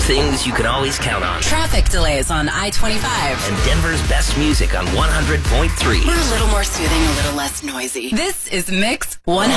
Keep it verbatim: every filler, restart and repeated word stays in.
things you can always count on. Traffic delays on I twenty-five. And Denver's best music on one hundred point three. We're a little more soothing, a little less noisy. This is Mix one hundred.